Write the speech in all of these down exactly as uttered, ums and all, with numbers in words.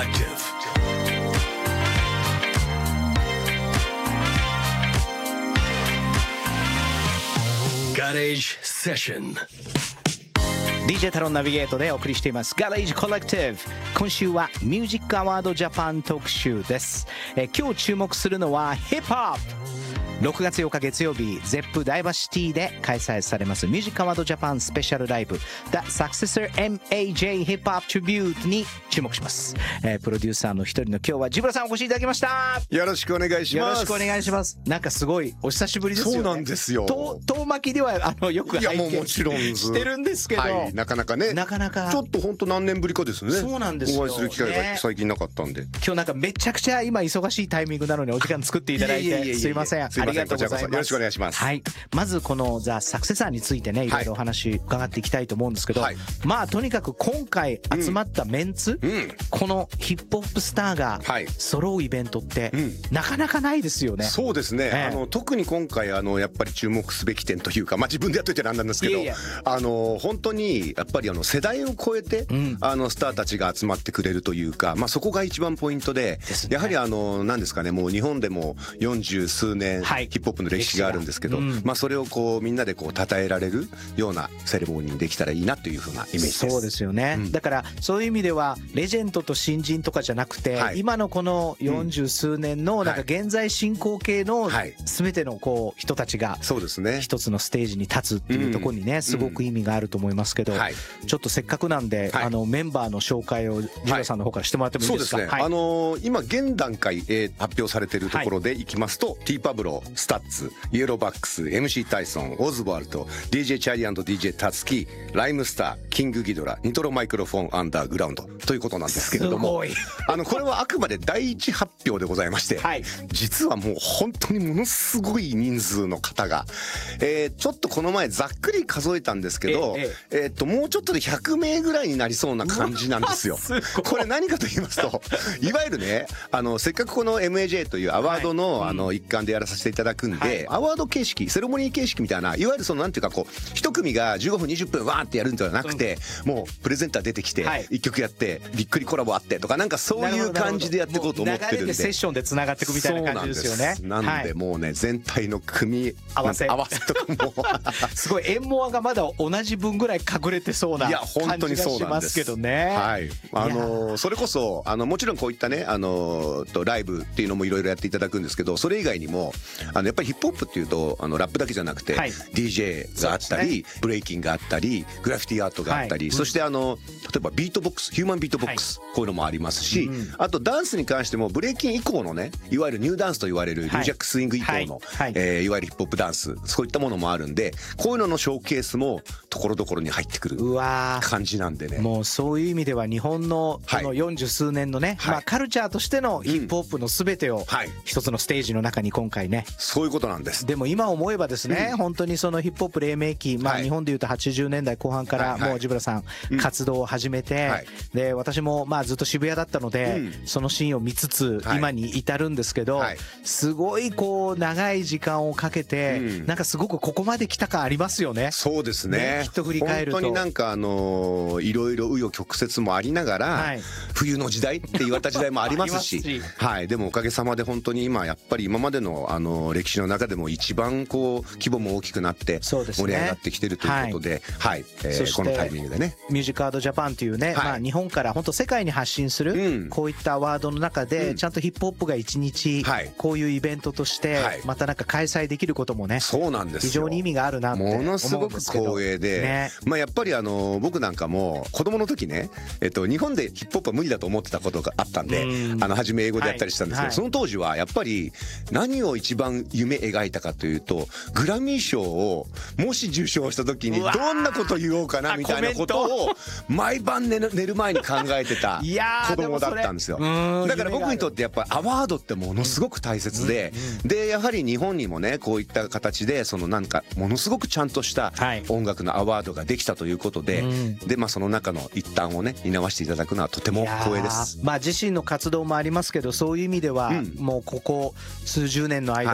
Collective. Garage Session。 ディージェー タロンナビゲートでお送りしていますガレージコレクティブ。今週はミュージックアワードジャパン特集です。え今日注目するのはヒップホップ。ろくがつようか月曜日、ゼップダイバーシティで開催されますミュージックアワードジャパンスペシャルライブ The Successor エムエージェー Hip Hop Tribute に注目します。えー、プロデューサーの一人の今日はジブラさんお越しいただきました。 よろしくお願いします。 よろしくお願いします。なんかすごいお久しぶりですよね。 そうなんですよ。 と遠巻きではあのよく拝見してるんですけど、 はい、なかなかね、 なかなかちょっと本当何年ぶりかですね。 そうなんですよ。 お会いする機会が最近なかったんで、ね、 今日なんかめちゃくちゃ今忙しいタイミングなのにお時間作っていただいてすいません。ありがとうございます。 よろしくお願いします。 はい。まずこのザ・サクセサーについてね、いろいろお話伺っていきたいと思うんですけど、はい、まあとにかく今回集まったメンツ、うんうん、このヒップホップスターが揃うイベントって、うん、なかなかないですよね。 そうですね。えー、あの特に今回あのやっぱり注目すべき点というか、まあ自分でやっといてなんなんですけど、いやいやあの本当にやっぱりあの世代を超えて、うん、あのスターたちが集まってくれるというか、まあそこが一番ポイントで、ですね、やはりあの何ですかね、もう日本でもよんじゅうすうねん、はい、ヒップホップの歴史があるんですけど、うん、まあそれをこうみんなでこう称えられるようなセレモニーにできたらいいなというふうなイメージです。 そうですよね。うん、だからそういう意味ではレジェンドと新人とかじゃなくて、はい、今のこのよんじゅうすうねんのなんか現在進行形の全てのこう人たちが一つのステージに立つっていうところにね、すごく意味があると思いますけど、はい、ちょっとせっかくなんで、はい、あのメンバーの紹介をジロさんの方からしてもらってもいいですか。 そうですね。はい、あのー、今現段階、えー、発表されているところでいきますと、はい、T パブロ、スタッツ、イエローバックス、エムシー タイソン、オズワルド、ディージェー チャーリー&ディージェー タツキ、ライムスター、キングギドラ、ニトロマイクロフォンアンダーグラウンドということなんですけれども、あのこれはあくまで第一発表でございまして、はい、実はもう本当にものすごい人数の方が、えー、ちょっとこの前ざっくり数えたんですけど、えええー、っともうちょっとでひゃくめいぐらいになりそうな感じなんですよ。これ何かと言いますと、いわゆるね、あのせっかくこの エムエージェー というアワードの、はい、あの一環でやらさせていただくんで、はい、アワード形式、セレモニー形式みたいな、いわゆるそのなんていうかこう一組がじゅうごふんにじゅっぷんわーってやるんではなくて、うん、もうプレゼンター出てきていっきょくやってびっくりコラボあってとか、なんかそういう感じでやっていこうと思ってるんで、流れでセッションでつながっていくみたいな感じですよね。 なんでもうね、全体の組み合わせ合わせとかもすごいエモアがまだ同じ分ぐらい隠れてそうな感じがしますけどね。 はい、あのそれこそあのもちろんこういったね、あのとライブっていうのもいろいろやっていただくんですけど、それ以外にもあのやっぱりヒップホップっていうとあのラップだけじゃなくて、はい、ディージェー があったり、ね、ブレイキンがあったり、グラフィティアートがあったり、はい、そしてあの例えばビートボックス、ヒューマンビートボックス、はい、こういうのもありますし、うん、あとダンスに関してもブレイキン以降のね、いわゆるニューダンスと言われるニュージャックスイング以降の、はい、えー、いわゆるヒップホップダンス、そういったものもあるんで、こういうののショーケースもところどころに入ってくる感じなんでね。 もうそういう意味では日本のこのよんじゅうすうねんのね、はい、まあカルチャーとしてのヒップホップの全てを一つのステージの中に今回ね、 そういうことなんです。 でも今思えばですね、うん、本当にそのヒップホップ黎明期、まあ日本でいうとはちじゅうねんだいこう半からもうジブラさん活動を始めて、はい、で私もまあずっと渋谷だったので、うん、そのシーンを見つつ今に至るんですけど、はい、すごいこう長い時間をかけて、うん、なんかすごくここまで来た感ありますよね。 そうですね。 ね、きっと振り返ると本当になんかあのー、いろいろ紆余曲折もありながら、はい、冬の時代って言われた時代もありますししはい、でもおかげさまで本当に今やっぱり今までのあのー、歴史の中でも一番こう規模も大きくなって盛り上がってきてるということで、はい、はい、えー、このタイミングでね、 ミュージックアワードジャパンというね、はい、まあ日本から本当世界に発信する、うん、こういったアワードの中で、うん、ちゃんとヒップホップが一日、はい、こういうイベントとしてまたなんか開催できることもね、 そうなんですよ、 非常に意味があるなって思うんですけど、 ものすごく光栄で、ね、まあやっぱりあの僕なんかも子供の時ね、えっと日本でヒップホップは無理だと思ってたことがあったんで、あの初め英語でやったりしたんですけど、はい、その当時はやっぱり何を一番夢描いたかというと、グラミー賞をもし受賞した時にどんなこと言おうかなみたいなことを毎晩寝る前に考えてた子供だったんですよ。だから僕にとってやっぱりアワードってものすごく大切で、でやはり日本にもねこういった形でそのなんかものすごくちゃんとした音楽のアワードができたということで、でまあその中の一端をね担わせていただくのはとても光栄です。 まあ自身の活動もありますけど、そういう意味ではもうここ数十年の間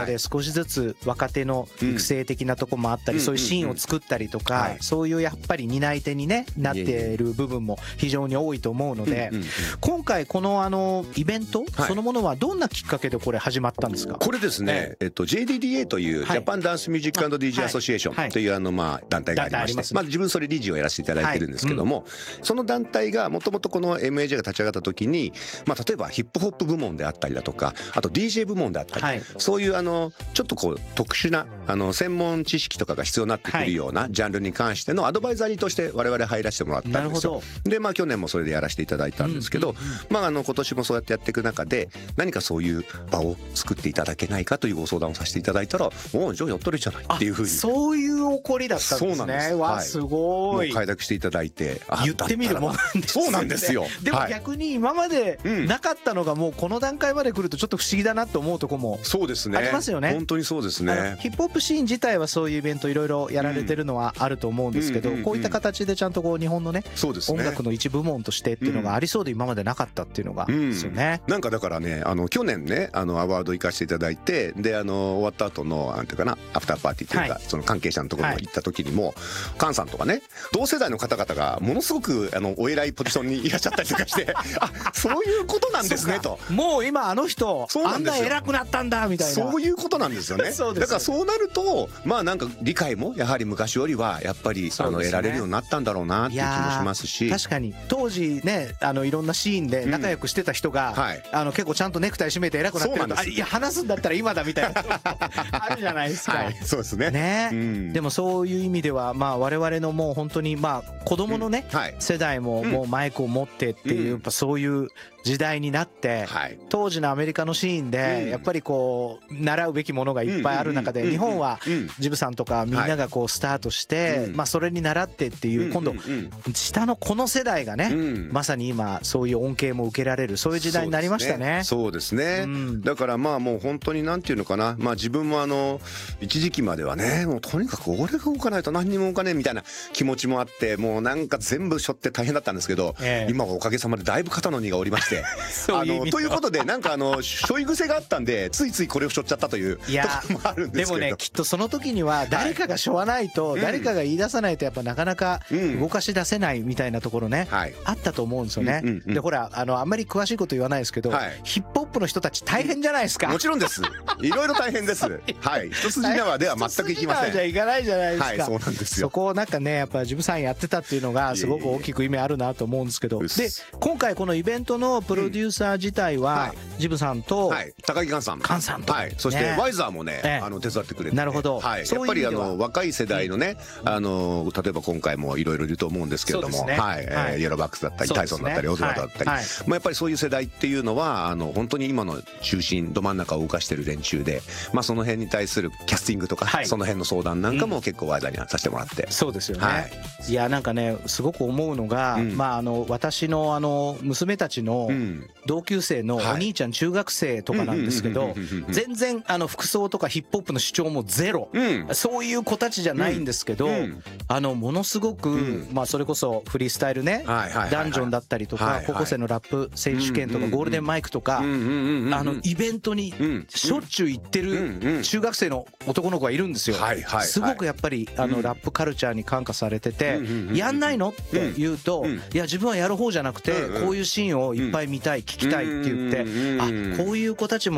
で少しずつ若手の育成的なとこもあったり、そういうシーンを作ったりとか、そういうやっぱり担い手にねなっている部分も非常に多いと思うので、今回このあのイベントそのものはどんなきっかけでこれ始まったんですか？ これですね、えっと ジェイディーディーエー というジャパンダンスミュージック&ディージェーアソシエーションというあのまあ団体がありまして、まあ自分それ理事をやらせていただいてるんですけども、その団体がもともとこの エムエージェー が立ち上がった時に、まあ例えばヒップホップ部門であったりだとか、あと ディージェー 部門であったり、そういうあのちょっとこう特殊なあの専門知識とかが必要になってくるようなジャンルに関してのアドバイザリーとして我々入らせてもらったんですよ。でまあ去年もそれでやらせていただいたんですけど、まああの今年もそうやってやっていく中で何かそういう場を作っていただけないかというご相談をさせていただいたら、おおじゃあやったらいいじゃないっていうふうに。 そういう起こりだったんですね。そうなんです。わすごい。 快諾していただいて、 言ってみるもんなんですね。 そうなんですよ。 でも逆に今までなかったのがもうこの段階まで来るとちょっと不思議だなと思うとこもそうですね。 ありますよね。 本当にそうですね。 ヒップホップシーン自体はそういうイベントいろいろやられてるのはあると思うんですけど、こういった形でちゃんとこう日本のね音楽の一部門としてっていうのがありそうで今までなかったっていうのがですよね。 なんかだからね、あの去年ねあのアワード行かせていただいて、であの終わった後のなんていうかなアフターパーティーというか、その関係者のところに行った時にも菅さんとかね同世代の方々がものすごくあのお偉いポジションにいらっしゃったりとかしてあそういうことなんですねと。 もう今あの人あんな偉くなったんだみたいな、 そういうことなんですよね。だからそうなるとまあなんか理解もやはり昔よりはやっぱりあの得られるようになったんだろうなっていう気もしますし、 確かに当時ねあのいろんなシーンで仲良くしてた人が、うんはい、あの結構ちゃんとネクタイ締めて偉くなってると、あいや話すんだったら今だみたいなあるじゃないですか。はい、 そうですね。 ね、うん、でもそういう意味ではまあ我々のもう本当にまあ子供のね、うんはい、世代ももうマイクを持ってっていう、うん、やっぱそういう時代になって、はい、当時のアメリカのシーンでやっぱりこう習うべきものがいっぱいある中で、日本はジブさんとかみんながこうスタートして、まあそれに習ってっていう、今度下のこの世代がねまさに今そういう恩恵も受けられるそういう時代になりましたね。 そうですね。だからまあもう本当になんていうのかな、まあ自分もあの一時期まではねもうとにかく俺が動かないと何にも動かねえみたいな気持ちもあって、もうなんか全部背負って大変だったんですけど、今はおかげさまでだいぶ肩の荷が下りましてあのということでなんかあの背負い癖があったんでついついこれを背負っちゃったというところもあるんですけど、 でもねきっとその時には誰かが背負わないと、誰かが言い出さないとやっぱなかなか動かし出せないみたいなところね、あったと思うんですよね。でほらあのあんまり詳しいこと言わないですけど、ヒップホップの人たち大変じゃないですか。 もちろんです。いろいろ大変です。はい。一筋縄では全くいきません。 じゃいかないじゃないですか。 はい、そうなんですよ。 そこをなんかねやっぱジブさんやってたっていうのがすごく大きく意味あるなと思うんですけど、で今回このイベントのプロデューサー自体はジブさんと高木寛さん、 寛さんと、 そしてワイザーもねあの手伝ってくれて、 なるほど。 やっぱりあの若い世代のねあの例えば今回もいろいろいると思うんですけれども、はいイエローバックスだったりタイソンだったりオズワルドだったり、まあやっぱりそういう世代っていうのはあの本当に今の中心ど真ん中を動かしてる連中で、まあその辺に対するキャスティングとかその辺の相談なんかも結構ワイザーにさせてもらって、 そうですよね。いやなんかねすごく思うのが、まああの私のあの娘たちの同級生のお兄ちゃん中学生とかなんですけど、全然あの服装とかヒップホップの主張もゼロ、そういう子たちじゃないんですけど、あのものすごくまあそれこそフリースタイルねダンジョンだったりとか高校生のラップ選手権とかゴールデンマイクとかあのイベントにしょっちゅう行ってる中学生の男の子がいるんですよ。すごくやっぱりあのラップカルチャーに感化されてて、やんないのって言うと、いや自分はやる方じゃなくてこういうシーンをいっぱい見たい聞きたいって言って、あこういう子たちも